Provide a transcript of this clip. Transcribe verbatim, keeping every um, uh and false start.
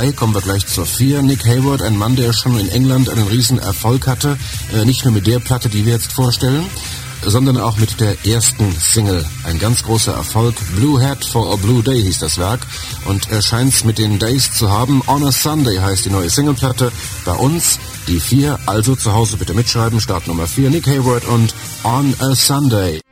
drei, kommen wir gleich zur vier. Nick Hayward, ein Mann, der schon in England einen riesen Erfolg hatte. Äh, nicht nur mit der Platte, die wir jetzt vorstellen, sondern auch mit der ersten Single. Ein ganz großer Erfolg. Blue Hat for a Blue Day hieß das Werk. Und er scheint's mit den Days zu haben. On a Sunday heißt die neue Singleplatte. Bei uns die vier. Also zu Hause bitte mitschreiben. Start Nummer vier. Nick Hayward und On a Sunday.